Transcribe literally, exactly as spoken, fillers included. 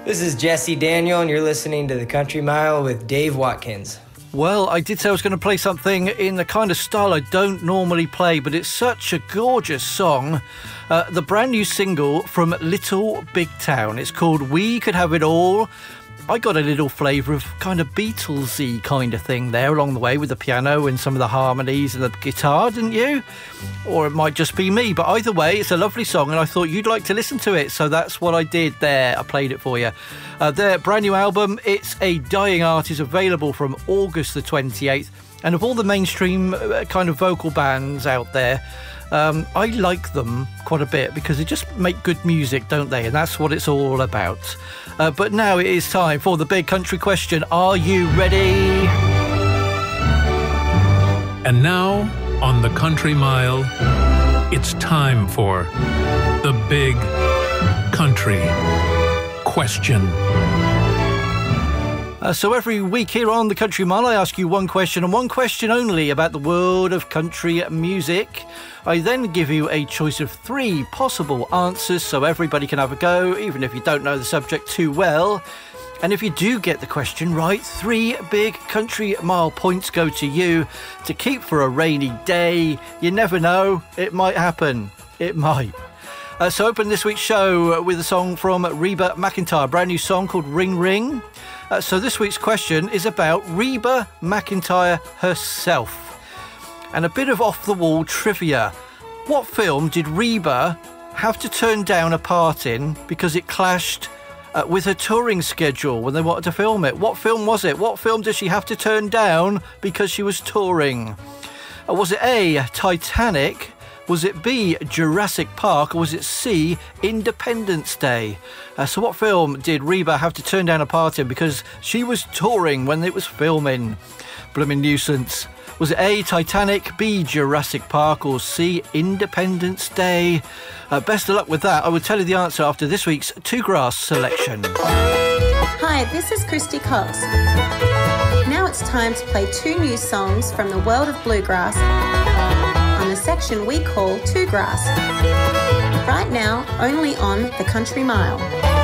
This is Jesse Daniel, and you're listening to The Country Mile with Dave Watkins. Well, I did say I was going to play something in the kind of style I don't normally play, but it's such a gorgeous song. Uh, the brand new single from Little Big Town. It's called We Could Have It All. I got a little flavour of kind of Beatlesy kind of thing there along the way with the piano and some of the harmonies and the guitar, didn't you? Or it might just be me, but either way, it's a lovely song and I thought you'd like to listen to it, so that's what I did there. I played it for you. Uh, their brand new album, It's a Dying Art, is available from August the twenty-eighth, and of all the mainstream uh, kind of vocal bands out there, Um, I like them quite a bit because they just make good music, don't they? And that's what it's all about. Uh, but now it is time for the big country question. Are you ready? And now, on the Country Mile, it's time for the big country question. Uh, so every week here on the Country Mile, I ask you one question and one question only about the world of country music. I then give you a choice of three possible answers so everybody can have a go, even if you don't know the subject too well. And if you do get the question right, three big Country Mile points go to you to keep for a rainy day. You never know, it might happen. It might. Uh, so open this week's show with a song from Reba McEntire, a brand new song called Ring Ring. Uh, so this week's question is about Reba McEntire herself. And a bit of off-the-wall trivia. What film did Reba have to turn down a part in because it clashed uh, with her touring schedule when they wanted to film it? What film was it? What film did she have to turn down because she was touring? Uh, was it A, Titanic? Was it B, Jurassic Park? Or was it C, Independence Day? Uh, so what film did Reba have to turn down a part in because she was touring when it was filming? Blooming nuisance. Was it A, Titanic, B, Jurassic Park, or C, Independence Day? Uh, best of luck with that. I will tell you the answer after this week's Two Grass selection. Hi, this is Christy Cox. Now it's time to play two new songs from the world of bluegrass on the section we call Two Grass. Right now, only on the Country Mile.